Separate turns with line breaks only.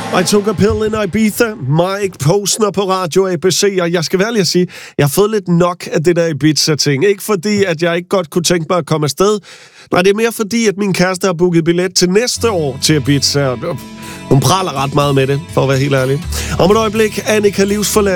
I took a pill in Ibiza. Mike Posner på Radio ABC. Og jeg skal være ærlig at sige, jeg har fået lidt nok af det der Ibiza-ting. Ikke fordi, at jeg ikke godt kunne tænke mig at komme afsted. Nej, det er mere fordi, at min kæreste har booket billet til næste år til Ibiza. Hun praler ret meget med det, for at være helt ærlig. Om et øjeblik, Annika Livsforladt.